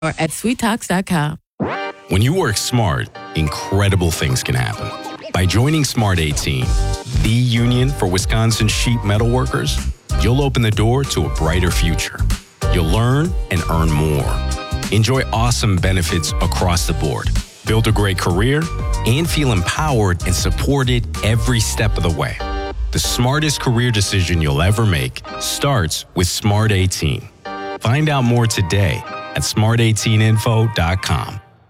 or at sweettalks.com. When you work smart, incredible things can happen. By joining Smart 18, the union for Wisconsin sheet metal workers, you'll open the door to a brighter future. You'll learn and earn more. Enjoy awesome benefits across the board. Build a great career and feel empowered and supported every step of the way. The smartest career decision you'll ever make starts with Smart 18. Find out more today at smart18info.com.